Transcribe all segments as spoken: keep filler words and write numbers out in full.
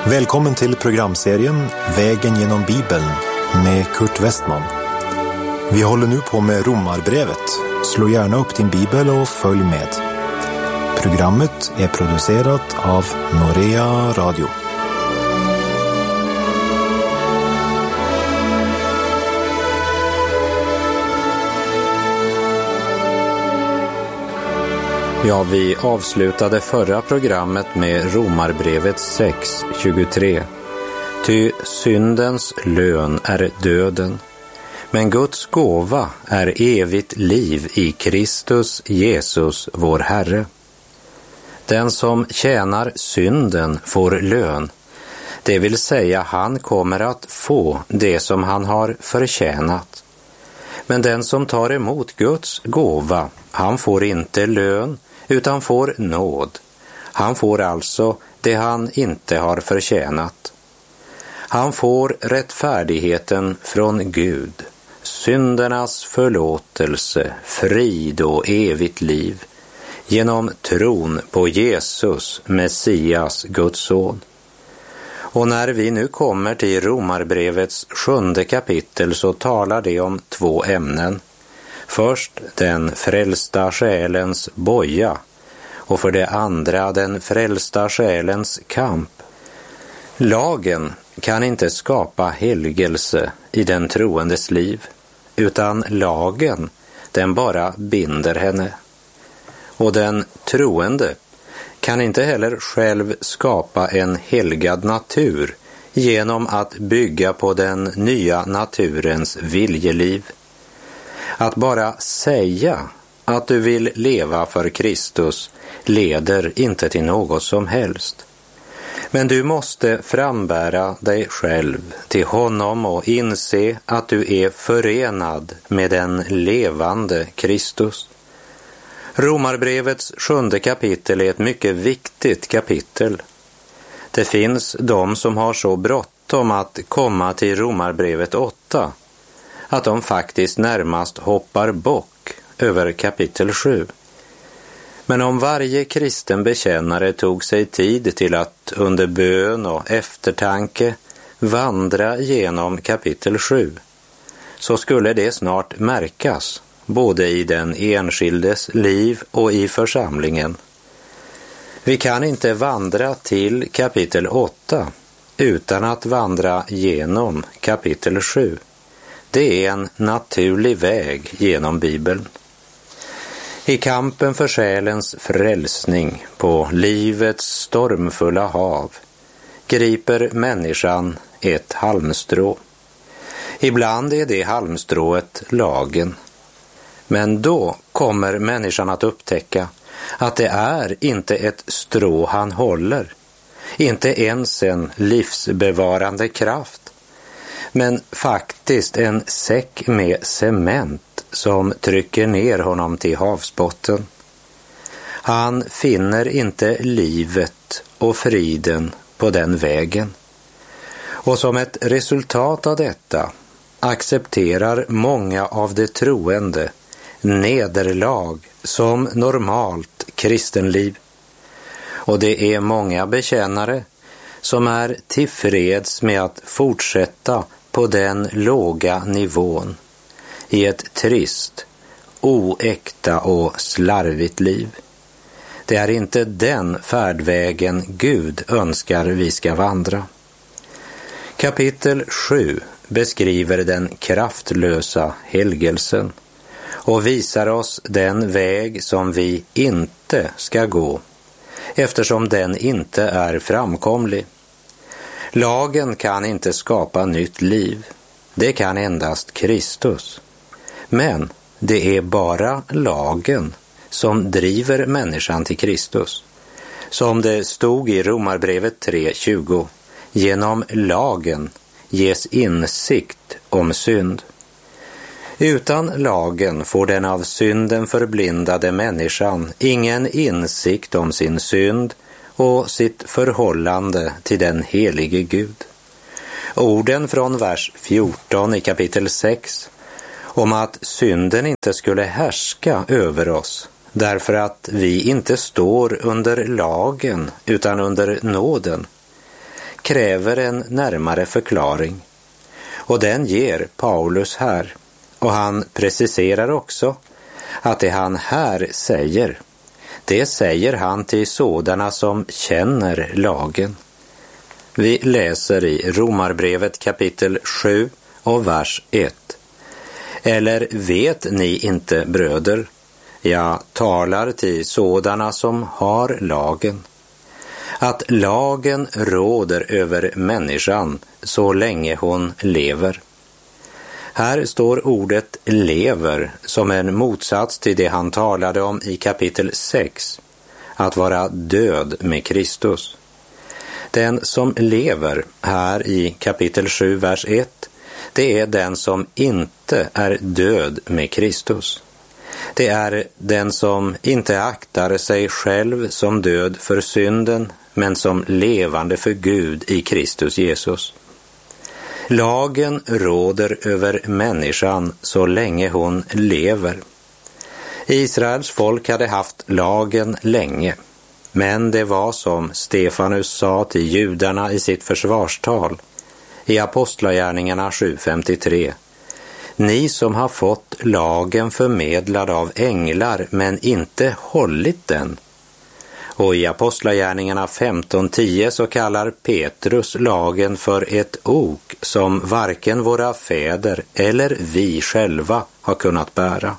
Välkommen till programserien Vägen genom Bibeln med Kurt Westman. Vi håller nu på med Romarbrevet. Slå gärna upp din bibel och följ med. Programmet är producerat av Norea Radio. Ja, vi avslutade förra programmet med Romarbrevet sex tjugotre. Ty syndens lön är döden, men Guds gåva är evigt liv i Kristus Jesus vår Herre. Den som tjänar synden får lön, det vill säga han kommer att få det som han har förtjänat. Men den som tar emot Guds gåva, han får inte lön, utan får nåd. Han får alltså det han inte har förtjänat. Han får rättfärdigheten från Gud, syndernas förlåtelse, frid och evigt liv, genom tron på Jesus, Messias, Guds son. Och när vi nu kommer till Romarbrevets sjunde kapitel så talar det om två ämnen. Först den frälsta själens boja och för det andra den frälsta själens kamp. Lagen kan inte skapa helgelse i den troendes liv, utan lagen, den bara binder henne. Och den troende kan inte heller själv skapa en helgad natur genom att bygga på den nya naturens viljeliv. Att bara säga att du vill leva för Kristus leder inte till något som helst. Men du måste frambära dig själv till honom och inse att du är förenad med den levande Kristus. Romarbrevets sjunde kapitel är ett mycket viktigt kapitel. Det finns de som har så bråttom att komma till Romarbrevet åtta att de faktiskt närmast hoppar bock över kapitel sju. Men om varje kristen bekännare tog sig tid till att under bön och eftertanke vandra genom kapitel sju, så skulle det snart märkas både i den enskildes liv och i församlingen. Vi kan inte vandra till kapitel åtta utan att vandra genom kapitel sju. Det är en naturlig väg genom Bibeln. I kampen för själens frälsning på livets stormfulla hav griper människan ett halmstrå. Ibland är det halmstrået lagen. Men då kommer människan att upptäcka att det är inte ett strå han håller, inte ens en livsbevarande kraft, men faktiskt en säck med cement som trycker ner honom till havsbotten. Han finner inte livet och friden på den vägen. Och som ett resultat av detta accepterar många av de troende nederlag som normalt kristenliv. Och det är många bekännare som är tillfreds med att fortsätta på den låga nivån i ett trist, oäkta och slarvigt liv. Det är inte den färdvägen Gud önskar vi ska vandra. Kapitel sju beskriver den kraftlösa helgelsen och visar oss den väg som vi inte ska gå, eftersom den inte är framkomlig. Lagen kan inte skapa nytt liv, det kan endast Kristus. Men det är bara lagen som driver människan till Kristus. Som det stod i Romarbrevet tre tjugo, genom lagen ges insikt om synd. Utan lagen får den av synden förblindade människan ingen insikt om sin synd och sitt förhållande till den helige Gud. Orden från vers fjorton i kapitel sex om att synden inte skulle härska över oss därför att vi inte står under lagen utan under nåden kräver en närmare förklaring. Och den ger Paulus här. Och han preciserar också att det han här säger, det säger han till sådana som känner lagen. Vi läser i Romarbrevet kapitel sju och vers ett. Eller vet ni inte, bröder, jag talar till sådana som har lagen, att lagen råder över människan så länge hon lever. Här står ordet lever som en motsats till det han talade om i kapitel sex, att vara död med Kristus. Den som lever här i kapitel sju, vers ett, det är den som inte är död med Kristus. Det är den som inte aktar sig själv som död för synden, men som levande för Gud i Kristus Jesus. Lagen råder över människan så länge hon lever. Israels folk hade haft lagen länge, men det var som Stefanus sa till judarna i sitt försvarstal i Apostlagärningarna sju femtiotre. Ni som har fått lagen förmedlad av änglar men inte hållit den. Och i Apostlagärningarna femton tio så kallar Petrus lagen för ett ok som varken våra fäder eller vi själva har kunnat bära.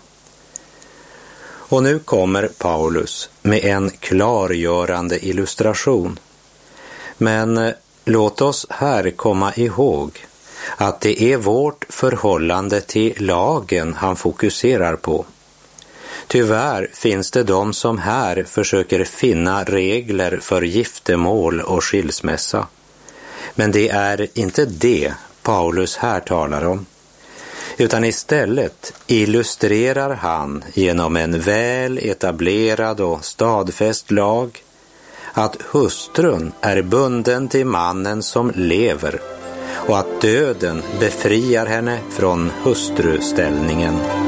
Och nu kommer Paulus med en klargörande illustration. Men låt oss här komma ihåg att det är vårt förhållande till lagen han fokuserar på. Tyvärr finns det de som här försöker finna regler för giftermål och skilsmässa. Men det är inte det Paulus här talar om. Utan istället illustrerar han genom en väl etablerad och stadfäst lag att hustrun är bunden till mannen som lever och att döden befriar henne från hustruställningen.